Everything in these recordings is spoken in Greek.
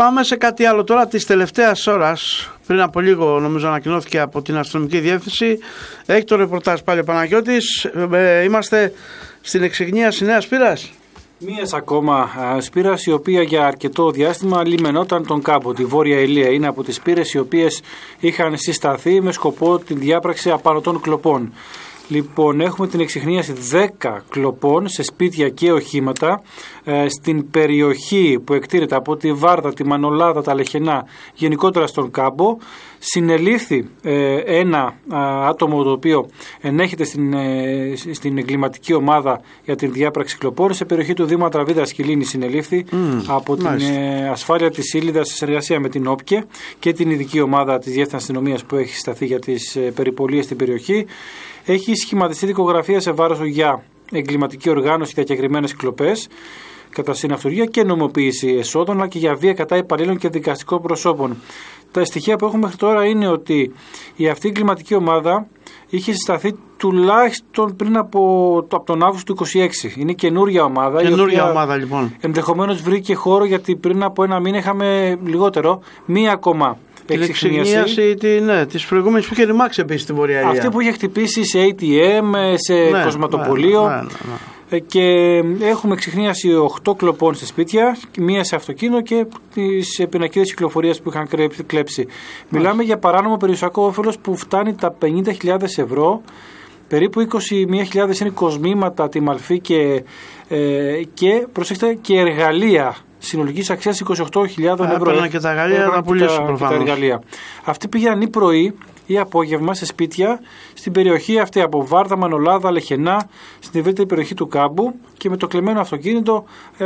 Πάμε σε κάτι άλλο τώρα της τελευταίας ώρας. Πριν από λίγο νομίζω ανακοινώθηκε από την αστυνομική διεύθυνση. Έχει το ρεπορτάζ πάλι ο Παναγιώτης. Είμαστε στην εξεγνίαση νέας πύρας. Μίας ακόμα σπήρας, η οποία για αρκετό διάστημα λιμενόταν τον κάμπο, τη Βόρεια Ηλία. Είναι από τις πύρες οι οποίες είχαν συσταθεί με σκοπό την διάπραξη απανωτών κλοπών. Λοιπόν, έχουμε την εξιχνίαση 10 κλοπών σε σπίτια και οχήματα στην περιοχή που εκτείνεται από τη Βάρδα, τη Μανολάδα, τα Λεχενά, γενικότερα στον κάμπο. Συνελήφθη ένα άτομο το οποίο ενέχεται στην εγκληματική ομάδα για την διάπραξη κλοπών. Σε περιοχή του Δήμου Ατραβίδα Σκυλίνη συνελήφθη από την ασφάλεια της Ήλιδας σε συνεργασία με την ΟΠΚΕ και την ειδική ομάδα της Διεύθυνσης Αστυνομίας που έχει σταθεί για τις περιπολίες στην περιοχή. Έχει σχηματιστεί δικογραφία σε βάρος του για εγκληματική οργάνωση για διακεκριμένες κλοπές κατά συναυτουργία και νομοποίηση εσόδων, αλλά και για βία κατά υπαλλήλων και δικαστικών προσώπων. Τα στοιχεία που έχουμε μέχρι τώρα είναι ότι η αυτή εγκληματική ομάδα είχε συσταθεί τουλάχιστον πριν από τον Αύγουστο του 2026. Είναι καινούρια ομάδα. Καινούρια ομάδα λοιπόν. Ενδεχομένως βρήκε χώρο, γιατί πριν από ένα μήνα είχαμε λιγότερο μία ακόμα. Την εξυγίαση της προηγούμενης που είχε ρημάξει επίσης στην Βορεια Ηλία. Αυτή που είχε χτυπήσει σε ATM, σε κοσματοπολείο. Και έχουμε εξιχνίαση 8 κλοπών σε σπίτια, μία σε αυτοκίνητο και τις πινακίδες κυκλοφορίας που είχαν κλέψει. Μιλάμε για παράνομο περιουσιακό όφελος που φτάνει τα 50.000 ευρώ. Περίπου 21.000 είναι κοσμήματα, τιμαλφή και προσέξτε, και εργαλεία συνολικής αξίας 28.000 ευρώ. Έπαιρναν και τα εργαλεία να πουλήσουν προφανώς. Αυτοί πήγαιναν ή πρωί ή απόγευμα σε σπίτια στην περιοχή αυτή από Βάρδα, Μανολάδα, Λεχενά, στην ευρύτερη περιοχή του κάμπου, και με το κλεμμένο αυτοκίνητο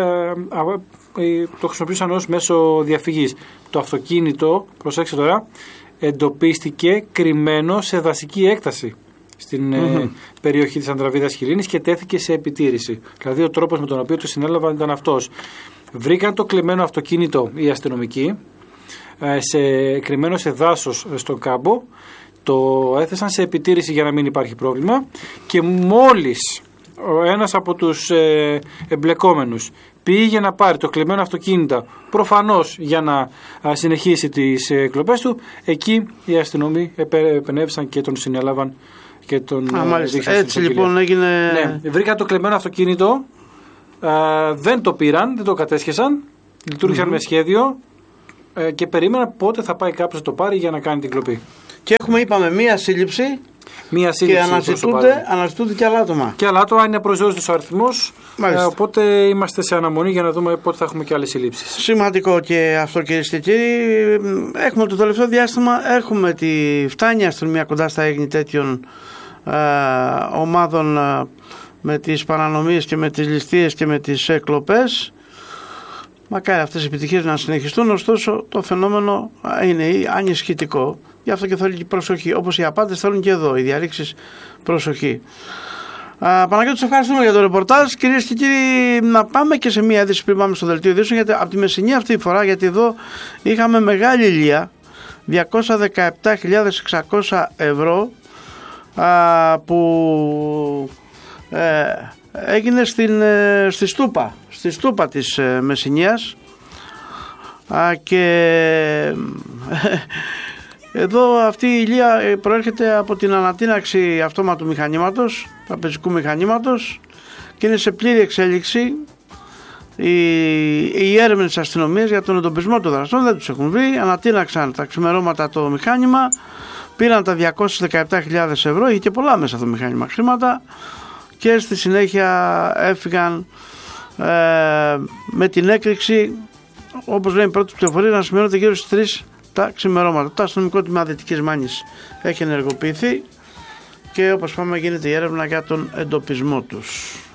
το χρησιμοποιούσαν ως μέσο διαφυγής. Το αυτοκίνητο, προσέξτε τώρα, εντοπίστηκε κρυμμένο σε δασική έκταση στην περιοχή της Ανδραβίδας Χιλίνης και τέθηκε σε επιτήρηση. Δηλαδή ο τρόπος με τον οποίο το συνέλαβαν ήταν αυτός. Βρήκαν το κλεμμένο αυτοκίνητο οι αστυνομικοί κρυμμένο σε δάσος στον κάμπο, το έθεσαν σε επιτήρηση για να μην υπάρχει πρόβλημα, και μόλις ένας από τους εμπλεκόμενους πήγε να πάρει το κλεμμένο αυτοκίνητο, προφανώς για να συνεχίσει τις κλοπές του, εκεί οι αστυνομοί επενέβησαν και τον συνέλαβαν και τον δείξαν. Έτσι λοιπόν έγινε. Ναι, βρήκαν το κλεμμένο αυτοκίνητο, δεν το πήραν, δεν το κατέσχεσαν, λειτουργήσαν με σχέδιο και περίμεναν πότε θα πάει κάποιος να το πάρει για να κάνει την κλοπή. Και έχουμε, είπαμε, μία σύλληψη και αναζητούνται και άλλα άτομα. Και άλλα άτομα, είναι προσδιορίστος ο αριθμός, οπότε είμαστε σε αναμονή για να δούμε πότε θα έχουμε και άλλες συλλήψεις. Σημαντικό και αυτό, κυρίες και κύριοι. Έχουμε το τελευταίο διάστημα, φτάνει η αστυνομία κοντά στα έγνη τέτοιων ομάδων με τις παρανομίες και με τις ληστείες και με τις κλοπές. Μακάρι αυτές οι επιτυχίες να συνεχιστούν, ωστόσο το φαινόμενο είναι ανισχυτικό. Γι' αυτό και θέλει προσοχή. Όπως οι απάτες θέλουν και εδώ οι διαρρήξεις προσοχή. Παναγιώτη, σε ευχαριστούμε για το ρεπορτάζ. Κυρίες και κύριοι, να πάμε και σε μία είδηση πριν πάμε στο δελτίο ειδήσεων, γιατί από τη Μεσσηνή αυτή τη φορά, γιατί εδώ είχαμε μεγάλη ηλία, 217.600 ευρώ που έγινε στη στούπα της Μεσσηνίας, και εδώ αυτή η ηλία προέρχεται από την ανατείναξη αυτόματου μηχανήματος, τραπεζικού μηχανήματος, και είναι σε πλήρη εξέλιξη οι έρευνες της αστυνομίας για τον εντοπισμό των δραστών. Δεν τους έχουν βρει, ανατείναξαν τα ξημερώματα το μηχάνημα, πήραν τα 217.000 ευρώ, είχε και πολλά μέσα το μηχάνημα χρήματα, και στη συνέχεια έφυγαν με την έκρηξη, όπως λένε οι πρώτες πληροφορίες, να σημειώνεται γύρω στις 3 τα ξημερώματα. Το αστυνομικό τμήμα Δυτικής Μάνης έχει ενεργοποιηθεί και όπως πάμε γίνεται η έρευνα για τον εντοπισμό τους.